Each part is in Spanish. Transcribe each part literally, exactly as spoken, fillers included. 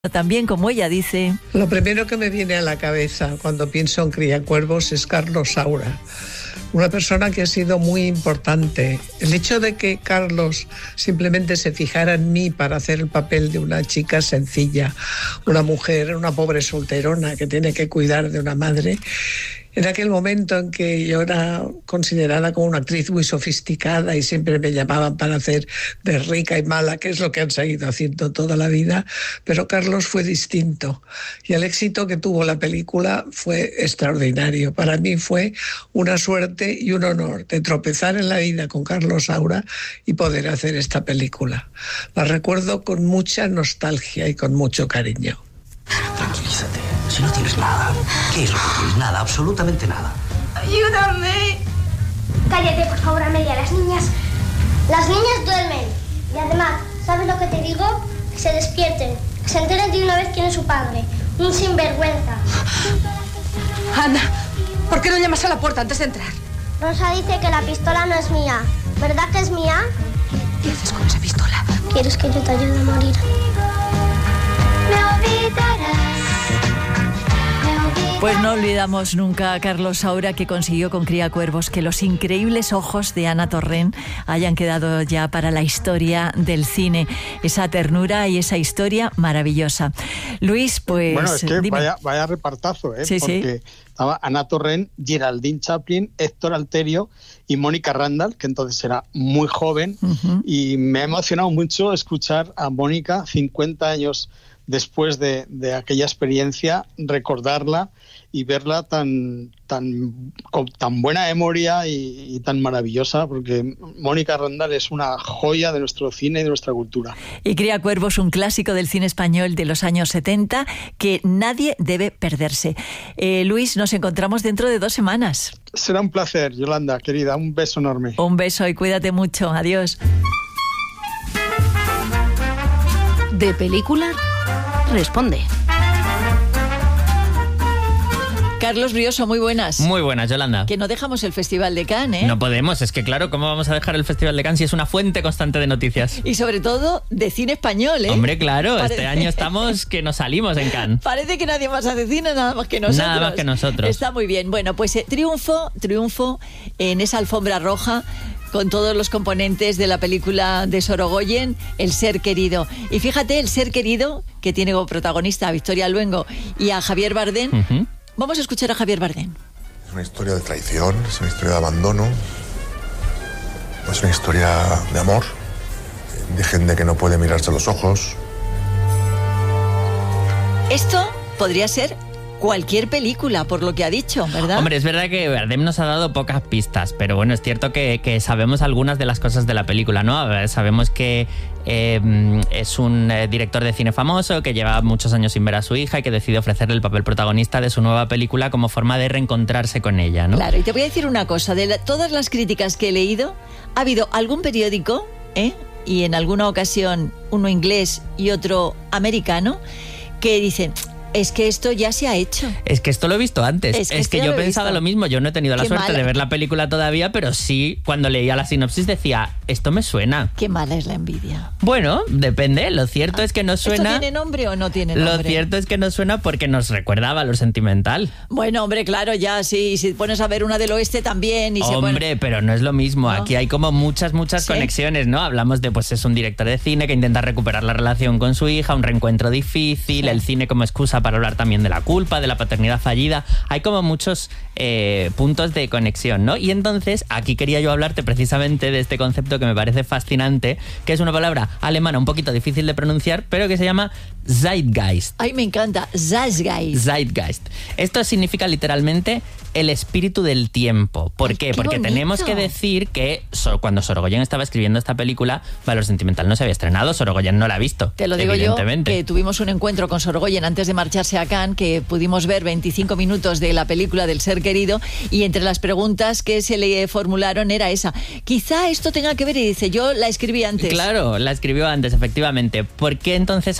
También, como ella dice... Lo primero que me viene a la cabeza cuando pienso en Criacuervos es Carlos Saura, una persona que ha sido muy importante. El hecho de que Carlos simplemente se fijara en mí para hacer el papel de una chica sencilla, una mujer, una pobre solterona que tiene que cuidar de una madre, en aquel momento en que yo era considerada como una actriz muy sofisticada y siempre me llamaban para hacer de rica y mala, que es lo que han seguido haciendo toda la vida, pero Carlos fue distinto y el éxito que tuvo la película fue extraordinario. Para mí fue una suerte y un honor de tropezar en la vida con Carlos Saura y poder hacer esta película. La recuerdo con mucha nostalgia y con mucho cariño. Tranquilízate, si no tienes nada. ¿Qué es lo que tienes? Nada, absolutamente nada. ¡Ayúdame! Cállate, por favor, Amelia. Las niñas... Las niñas duermen. Y además, ¿sabes lo que te digo? Que se despierten. Que se enteren de una vez quién es su padre. Un sinvergüenza. Ana, ¿por qué no llamas a la puerta antes de entrar? Rosa dice que la pistola no es mía. ¿Verdad que es mía? ¿Qué haces con esa pistola? ¿Quieres que yo te ayude a morir? Pues no olvidamos nunca a Carlos Saura, que consiguió con Criacuervos que los increíbles ojos de Ana Torrent hayan quedado ya para la historia del cine. Esa ternura y esa historia maravillosa. Luis, pues... Bueno, es que dime. vaya, vaya repartazo, ¿eh? Sí, Porque sí. estaba Ana Torrent, Geraldine Chaplin, Héctor Alterio y Mónica Randall, que entonces era muy joven. Uh-huh. Y me ha emocionado mucho escuchar a Mónica cincuenta años después de, de aquella experiencia, recordarla y verla tan, tan, con tan buena memoria y, y tan maravillosa, porque Mónica Randall es una joya de nuestro cine y de nuestra cultura. Y Criacuervos, un clásico del cine español de los años setenta que nadie debe perderse. Eh, Luis, nos encontramos dentro de dos semanas. Será un placer, Yolanda, querida. Un beso enorme. Un beso y cuídate mucho. Adiós. De película responde. Carlos Brioso, muy buenas. Muy buenas, Yolanda. Que no dejamos el Festival de Cannes, ¿eh? No podemos, es que claro, ¿cómo vamos a dejar el Festival de Cannes si es una fuente constante de noticias? Y sobre todo de cine español, ¿eh? Hombre, claro, Parece... este año estamos que nos salimos en Cannes. Parece que nadie más hace cine, nada más que nosotros. Nada más que nosotros. Está muy bien. Bueno, pues eh, triunfo, triunfo en esa alfombra roja con todos los componentes de la película de Sorogoyen, El ser querido. Y fíjate, El ser querido, que tiene como protagonista a Victoria Luengo y a Javier Bardem. Uh-huh. Vamos a escuchar a Javier Bardem. Es una historia de traición, es una historia de abandono, es una historia de amor, de gente que no puede mirarse a los ojos. Esto podría ser cualquier película, por lo que ha dicho, ¿verdad? Hombre, es verdad que Bardem nos ha dado pocas pistas, pero bueno, es cierto que, que sabemos algunas de las cosas de la película, ¿no? Sabemos que eh, es un eh, director de cine famoso, que lleva muchos años sin ver a su hija y que decide ofrecerle el papel protagonista de su nueva película como forma de reencontrarse con ella, ¿no? Claro, y te voy a decir una cosa, de la, todas las críticas que he leído, ha habido algún periódico, ¿eh? y en alguna ocasión uno inglés y otro americano, que dicen... Es que esto ya se ha hecho. Es que esto lo he visto antes. Es que, es que yo pensaba visto. lo mismo. Yo no he tenido la Qué suerte mala. de ver la película todavía, pero sí, cuando leía la sinopsis decía, esto me suena. Qué mala es la envidia. Bueno, depende. Lo cierto ah, es que nos suena... ¿Esto tiene nombre o no tiene nombre? Lo cierto es que nos suena porque nos recuerda a Valor Sentimental. Bueno, hombre, claro, ya, sí. Si pones a ver una del oeste también... Y hombre, se pone... pero no es lo mismo. ¿No? Aquí hay como muchas, muchas ¿Sí? conexiones, ¿no? Hablamos de, pues, es un director de cine que intenta recuperar la relación con su hija, un reencuentro difícil, sí. el cine como excusa para hablar también de la culpa, de la paternidad fallida. Hay como muchos eh, puntos de conexión, ¿no? Y entonces, aquí quería yo hablarte precisamente de este concepto que me parece fascinante, que es una palabra alemana un poquito difícil de pronunciar, pero que se llama Zeitgeist. Ay, me encanta. Zeitgeist. Zeitgeist. Esto significa literalmente el espíritu del tiempo. ¿Por Ay, qué? qué Porque bonito. tenemos que decir que so, cuando Sorogoyen estaba escribiendo esta película, Valor Sentimental no se había estrenado, Sorogoyen no la ha visto. Te lo digo yo, que tuvimos un encuentro con Sorogoyen antes de marcharse a Cannes, que pudimos ver veinticinco minutos de la película del ser querido, y entre las preguntas que se le formularon era esa. Quizá esto tenga que ver, y dice, yo la escribí antes. Claro, la escribió antes, efectivamente. ¿Por qué entonces ha ocurrido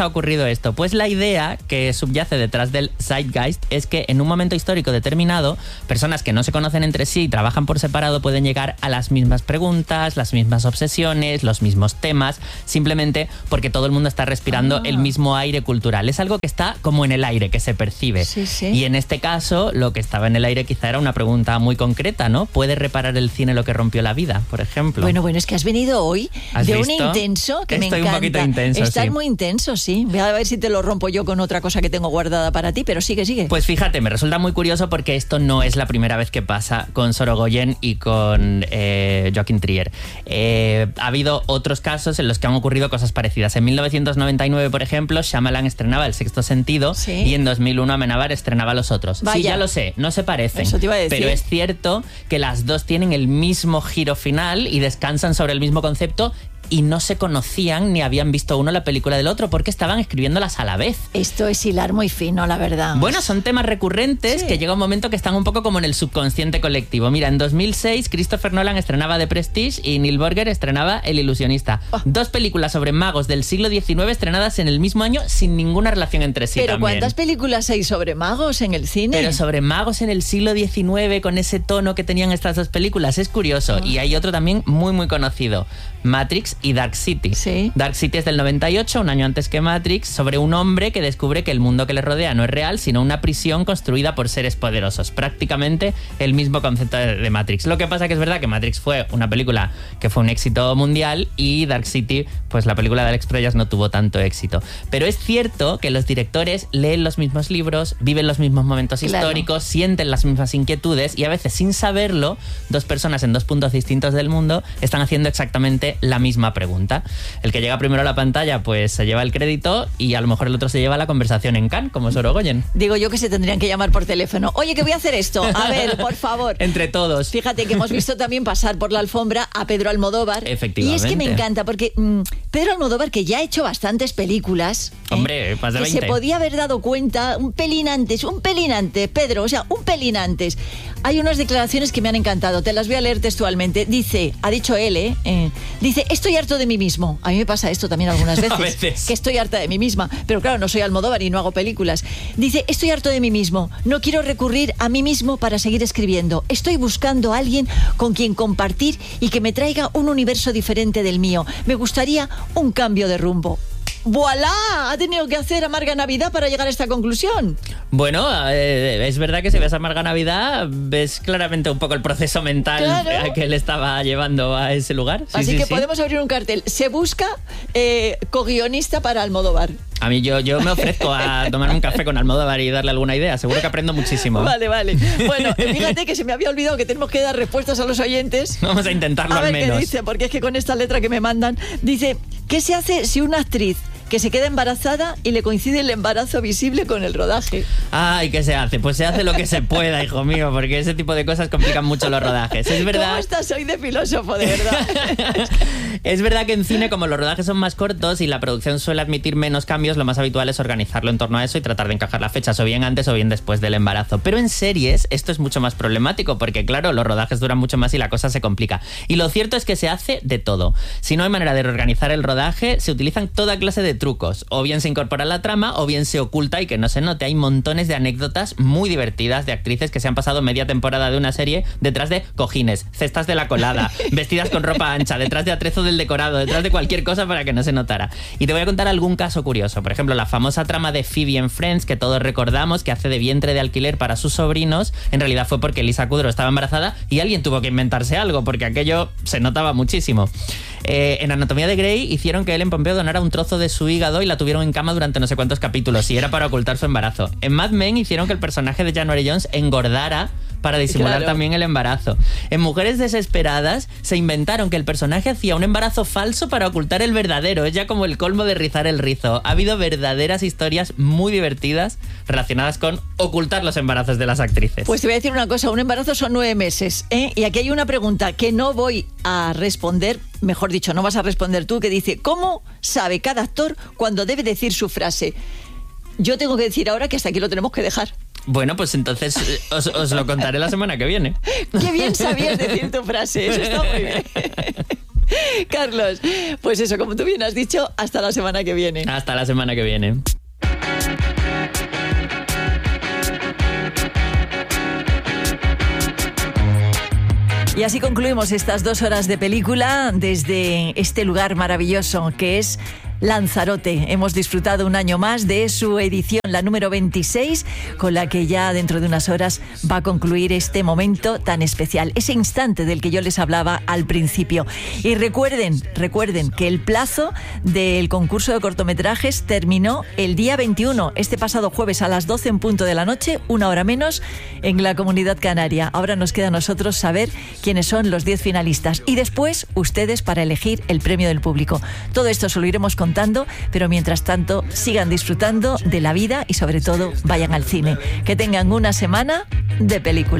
esto? Pues la idea que subyace detrás del Zeitgeist es que en un momento histórico determinado, personas que no se conocen entre sí y trabajan por separado pueden llegar a las mismas preguntas, las mismas obsesiones, los mismos temas, simplemente porque todo el mundo está respirando ah. el mismo aire cultural. Es algo que está como en el aire, que se percibe. Sí, sí. Y en este caso, lo que estaba en el aire quizá era una pregunta muy concreta, ¿no? ¿Puede reparar el cine lo que rompió la vida, por ejemplo? Bueno, bueno, es que has venido hoy de visto? un intenso que Estoy me encanta. un poquito intenso, Estás sí. muy intenso, sí. Voy a ver si te lo rompo yo con otra cosa que tengo guardada para ti, pero sigue, sigue. Pues fíjate, me resulta muy curioso porque esto no es la primera vez que pasa con Sorogoyen y con eh, Joachim Trier. Eh, ha habido otros casos en los que han ocurrido cosas parecidas. En mil novecientos noventa y nueve, por ejemplo, Shyamalan estrenaba El sexto sentido ¿Sí? y en dos mil uno Amenábar estrenaba Los otros. Vaya. Sí, ya lo sé, no se parecen. Eso te iba a decir. Pero es cierto que las dos tienen el mismo giro final y descansan sobre el mismo concepto y no se conocían ni habían visto uno la película del otro porque estaban escribiéndolas a la vez. Esto es hilar muy fino, la verdad. Bueno, son temas recurrentes sí. que llega un momento que están un poco como en el subconsciente colectivo. Mira, en dos mil seis Christopher Nolan estrenaba The Prestige y Neil Burger estrenaba El ilusionista. Oh. Dos películas sobre magos del siglo diecinueve estrenadas en el mismo año sin ninguna relación entre sí. Pero también. ¿cuántas películas hay sobre magos en el cine? Pero sobre magos en el siglo diecinueve con ese tono que tenían estas dos películas, es curioso. Oh. Y hay otro también muy muy conocido, Matrix y Dark City. Sí. Dark City es del noventa y ocho, un año antes que Matrix, sobre un hombre que descubre que el mundo que le rodea no es real, sino una prisión construida por seres poderosos. Prácticamente el mismo concepto de, de Matrix. Lo que pasa que es verdad que Matrix fue una película que fue un éxito mundial y Dark City, pues la película de Alex Proyas no tuvo tanto éxito. Pero es cierto que los directores leen los mismos libros, viven los mismos momentos claro. históricos, sienten las mismas inquietudes y a veces sin saberlo, dos personas en dos puntos distintos del mundo están haciendo exactamente la misma pregunta. El que llega primero a la pantalla pues se lleva el crédito y a lo mejor el otro se lleva la conversación en Cannes, como Sorogoyen. Digo yo que se tendrían que llamar por teléfono. Oye, que voy a hacer esto. A ver, por favor. Entre todos. Fíjate que hemos visto también pasar por la alfombra a Pedro Almodóvar. Efectivamente. Y es que me encanta porque mmm, Pedro Almodóvar, que ya ha hecho bastantes películas. Hombre, ¿eh? más de que veinte. se podía haber dado cuenta un pelín antes, un pelín antes, Pedro, o sea, un pelín antes. Hay unas declaraciones que me han encantado, te las voy a leer textualmente. Dice, ha dicho él, ¿eh? eh dice, estoy harto de mí mismo. A mí me pasa esto también algunas veces, a veces. que estoy harta de mí misma, pero claro, no soy Almodóvar y no hago películas. Dice, estoy harto de mí mismo, no quiero recurrir a mí mismo para seguir escribiendo. Estoy buscando a alguien con quien compartir y que me traiga un universo diferente del mío. Me gustaría un cambio de rumbo. ¡Voilá! Ha tenido que hacer Amarga Navidad para llegar a esta conclusión. Bueno, eh, es verdad que si ves Amarga Navidad ves claramente un poco el proceso mental claro. que él estaba llevando a ese lugar. Sí, Así sí, que sí. podemos abrir un cartel. Se busca eh, co-guionista para Almodóvar. A mí yo, yo me ofrezco a tomar un café con Almodóvar y darle alguna idea. Seguro que aprendo muchísimo. Vale, vale. Bueno, fíjate que se me había olvidado que tenemos que dar respuestas a los oyentes. Vamos a intentarlo a ver al menos. Qué dice, porque es que con esta letra que me mandan, dice, ¿qué se hace si una actriz que se queda embarazada y le coincide el embarazo visible con el rodaje? Ay, ¿qué se hace? Pues se hace lo que se pueda, hijo mío, porque ese tipo de cosas complican mucho los rodajes. Es verdad. ¿Cómo estás hoy de filósofo, de verdad? Es verdad que en cine, como los rodajes son más cortos y la producción suele admitir menos cambios, lo más habitual es organizarlo en torno a eso y tratar de encajar las fechas o bien antes o bien después del embarazo. Pero en series esto es mucho más problemático porque, claro, los rodajes duran mucho más y la cosa se complica. Y lo cierto es que se hace de todo. Si no hay manera de reorganizar el rodaje, se utilizan toda clase de trucos. O bien se incorpora a la trama o bien se oculta y que no se note. Hay montones de anécdotas muy divertidas de actrices que se han pasado media temporada de una serie detrás de cojines, cestas de la colada, vestidas con ropa ancha, detrás de atrezo del decorado, detrás de cualquier cosa para que no se notara. Y te voy a contar algún caso curioso. Por ejemplo, la famosa trama de Phoebe en Friends, que todos recordamos, que hace de vientre de alquiler para sus sobrinos, en realidad fue porque Lisa Kudrow estaba embarazada y alguien tuvo que inventarse algo, porque aquello se notaba muchísimo. Eh, en Anatomía de Grey hicieron que Ellen Pompeo donara un trozo de su hígado y la tuvieron en cama durante no sé cuántos capítulos, y era para ocultar su embarazo. En Mad Men hicieron que el personaje de January Jones engordara para disimular claro. también el embarazo. En Mujeres Desesperadas se inventaron que el personaje hacía un embarazo falso para ocultar el verdadero. Es ya como el colmo de rizar el rizo. Ha habido verdaderas historias muy divertidas relacionadas con ocultar los embarazos de las actrices. Pues te voy a decir una cosa, un embarazo son nueve meses, ¿eh? Y aquí hay una pregunta que no voy a responder, mejor dicho, no vas a responder tú, que dice, ¿cómo sabe cada actor cuando debe decir su frase? Yo tengo que decir ahora que hasta aquí lo tenemos que dejar. Bueno, pues entonces os, os lo contaré la semana que viene. Qué bien sabías decir tu frase, eso está muy bien. Carlos, pues eso, como tú bien has dicho, hasta la semana que viene. Hasta la semana que viene. Y así concluimos estas dos horas de película desde este lugar maravilloso que es Lanzarote. Hemos disfrutado un año más de su edición, la número veintiséis, con la que ya dentro de unas horas va a concluir este momento tan especial, ese instante del que yo les hablaba al principio. Y recuerden, recuerden que el plazo del concurso de cortometrajes terminó el día veintiuno, este pasado jueves a las doce en punto de la noche, una hora menos, en la Comunidad Canaria. Ahora nos queda a nosotros saber quiénes son los diez finalistas y después ustedes para elegir el premio del público. Todo esto se lo iremos contando, pero mientras tanto sigan disfrutando de la vida y sobre todo vayan al cine. Que tengan una semana de película.